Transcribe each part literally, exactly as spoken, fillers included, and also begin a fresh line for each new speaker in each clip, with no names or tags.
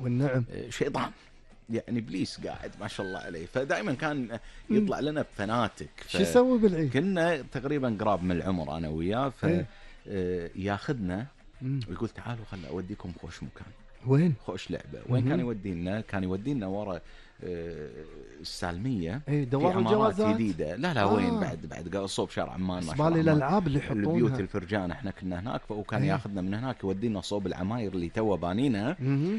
والنعم.
شيطان يعني ابليس قاعد ما شاء الله عليه، فدائما كان يطلع لنا بفناتك.
شو يسوي بالعيد؟
كنا تقريبا قراب من العمر انا وياه، ف
إيه؟
ياخذنا ويقول تعالوا خلنا اوديكم خوش مكان.
وين؟
خوش لعبه. وين كان يودينا؟ كان يودينا ورا السالميه.
اي دوار الجوازات
جديده. لا لا
آه.
وين بعد بعد صوب شارع عمان.
ما بالي الالعاب اللي يحطونها،
البيوت الفرجان احنا كنا هناك، وكان
ايه؟
ياخذنا من هناك يودينا صوب العماير اللي تو بانينها.
مم.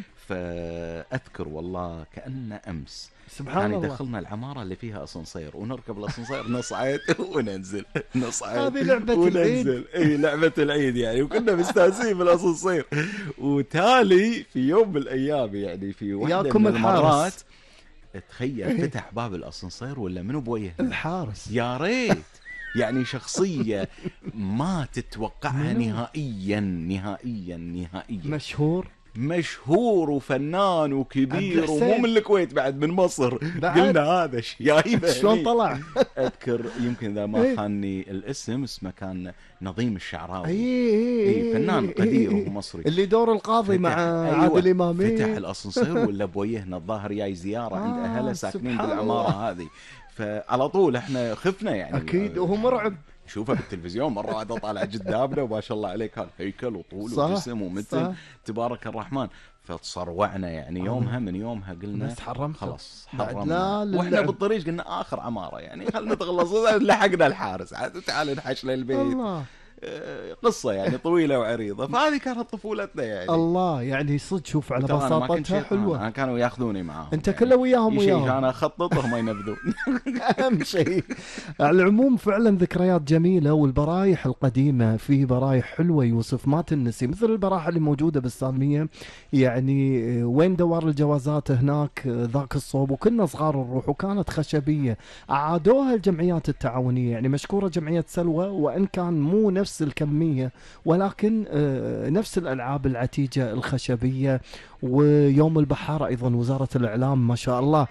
فاذكر والله كأنه امس
سبحان
كان
الله
يدخلنا العماره اللي فيها اسانسير، ونركب الاسانسير نصعد وننزل نصعد.
هذه لعبه العيد.
اي لعبه العيد يعني، وكنا مستانسين بالاسانسير. وتالي في يوم من الايام يعني في واحده من المرات تخيل فتح باب الاسانسير ولا منو بويه
الحارس.
يا ريت يعني شخصيه ما تتوقعها نهائيا نهائيا نهائيا.
مشهور
مشهور وفنان وكبير ومو من الكويت بعد، من مصر. قلنا هذا شيايبه
شلون طلع؟
اذكر يمكن اذا ما خانني الاسم اسمه كان نظيم الشعراوي.
اي اي
اي فنان قدير ومصري
اللي دور القاضي مع
أيوة
عادل امامي.
فتح الاسانسير ولا بويهنا الظاهر جاي زياره عند
آه
اهله ساكنين بالعماره هذه، فعلى طول احنا خفنا يعني.
اكيد وهو مرعب.
شوفه بالتلفزيون مرة واحدة طالع قدامنا وما شاء الله عليه كان هيكل وطول وجسم ومثل تبارك الرحمن. فتصروعنا يعني يومها. من يومها قلنا خلاص حرمنا. واحنا بالطريق قلنا آخر عمارة يعني خلنا نتخلص. لحقنا الحارس عاد تعال نحش للبيت. الله. قصة يعني طويلة وعريضة. فهذه كانت طفولتنا يعني.
الله يعني صدق شوف على بساطتها حلوة.
أنا كانوا ياخذوني معاهم.
أنت يعني كله وياهم وياهم.
أنا أخطط وهم ينفذون.
أهم شيء. على العموم فعلا ذكريات جميلة، والبرايح القديمة في برايح حلوة يوسف ما تنسي، مثل البراحة اللي موجودة بالسالمية يعني. وين دوار الجوازات هناك ذاك الصوب، وكنا صغار نروح، وكانت خشبية أعادوها الجمعيات التعاونية يعني. مشكورة جمعية سلوى، وإن كان مو نفس الكمية ولكن نفس الألعاب العتيجة الخشبية. ويوم البحارة أيضا وزارة الإعلام ما شاء الله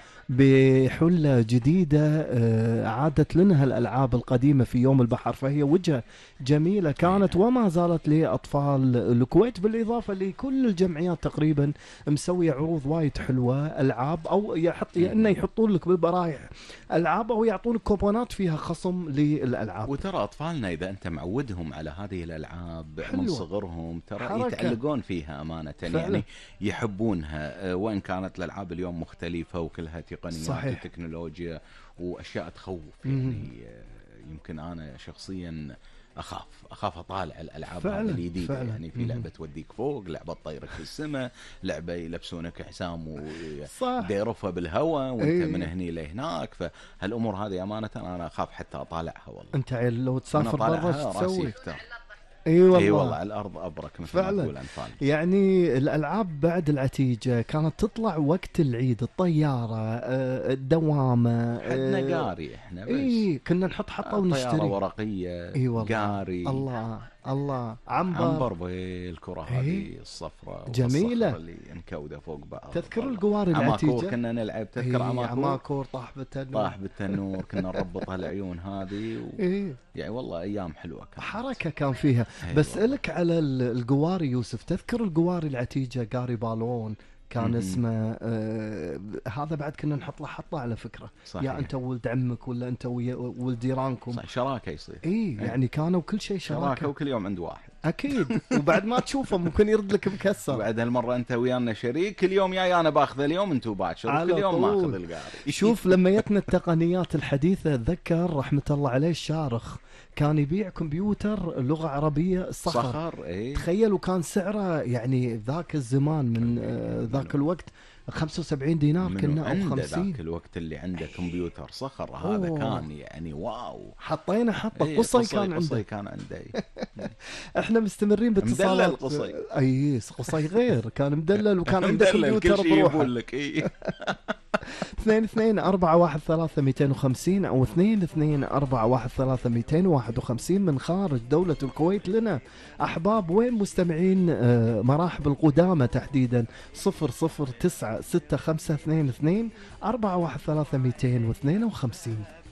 بحلة جديدة عادت لنا الألعاب القديمة في يوم البحر، فهي وجهة جميلة كانت وما زالت لأطفال الكويت، بالإضافة لكل الجمعيات تقريبا مسوية عروض وايد حلوة ألعاب، أو يحط يا إنه يحطون لك بالبرايح ألعاب أو يعطونك كوبونات فيها خصم للألعاب.
وترى أطفالنا إذا أنت معودهم على هذه الألعاب حلوة. من صغرهم ترى حركة. يتعلقون فيها أمانة فعلا. يعني يحبونها، وإن كانت الألعاب اليوم مختلفة وكلها تقنيات وتكنولوجيا وأشياء تخوف يعني. يمكن أنا شخصيا أخاف أخاف أطالع الألعاب هذه الجديدة يعني. في لعبة توديك فوق، لعبة تطيرك في السماء، لعبة يلبسونك حسام وديرفها بالهواء وانت ايه. من هني لهناك. فهالأمور هذه أمانة أنا أخاف حتى أطالعها والله.
أنت لو تسافر برا تسوي؟
اي والله اي والله على الارض ابرك مثل ما تقول انفال.
يعني الالعاب بعد العتيجه كانت تطلع وقت العيد، الطياره، الدوامه،
حدنا قاري احنا بس.
اي كنا نحط حطه ونشتري
طياره ورقيه. اي والله قاري.
الله الله عنبر
عنبر بالكره هذه
ايه؟
الصفراء
جميله
اللي انكوده فوق بعض.
تذكر القواري العتيجه؟
عماكور كنا نلعب. تذكر
ايه
عماكور؟
عماكور طاح بالتنور.
طاح بالتنور كنا نربطها العيون هذه و... ايه يعني والله ايام حلوه كانت.
حركه كان فيها. بس لك على القواري يوسف، تذكر القواري العتيجه قاري بالون كان م-م. اسمه آه هذا بعد كنا نحط له حطه على فكره. صحيح. يا انت ولد عمك ولا انت ولد جيرانكم.
شراكه يصير.
اي يعني كانوا كل شيء شراكه.
شراكه وكل يوم عند واحد.
اكيد. وبعد ما تشوفه ممكن يرد لك مكسر.
بعد هالمره انت ويانا شريك، كل يوم يا انا باخذ اليوم انتم باكر، كل يوم ماخذ القاري.
شوف لما جتنا التقنيات الحديثه، اتذكر رحمه الله عليه الشارخ كان يبيع كمبيوتر لغه عربيه صخر,
صخر ايه؟
تخيل. وكان سعره يعني ذاك الزمان من آه ذاك الوقت خمسة وسبعين دينار كنا او خمسين.
ذاك الوقت اللي عنده كمبيوتر صخر هذا أوه. كان يعني واو.
حطينا حطه ايه قصي كان عنده.
قصي كان عنده.
احنا مستمرين باتصالات.
مدلل قصي.
اي قصي غير كان مدلل وكان عنده كمبيوتر بروحه.
لك ايه.
اثنين اثنين أربعة واحد ثلاثة مئتين وخمسين أو اثنين اثنين أربعة واحد ثلاثة مئتين وواحد وخمسين من خارج دولة الكويت. لنا أحباب وين مستمعين مراحب القدامى تحديدا. صفر صفر تسعة ستة خمسة اثنين اثنين أربعة واحد ثلاثة مئتين واثنين وخمسين.